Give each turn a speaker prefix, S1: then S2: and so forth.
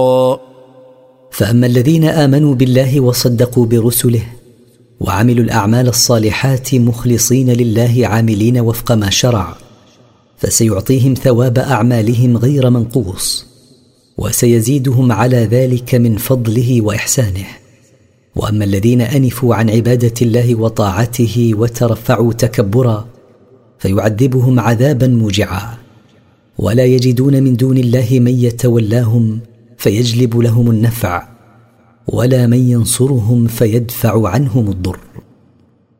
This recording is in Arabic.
S1: فأما الذين آمنوا بالله وصدقوا برسله وعملوا الأعمال الصالحات مخلصين لله عاملين وفق ما شرع، فسيعطيهم ثواب أعمالهم غير منقوص، وسيزيدهم على ذلك من فضله وإحسانه. وأما الذين أنفوا عن عبادة الله وطاعته وترفعوا تكبرا، فيعذبهم عذابا موجعا، ولا يجدون من دون الله من يتولاهم فيجلب لهم النفع، ولا من ينصرهم فيدفع عنهم الضر.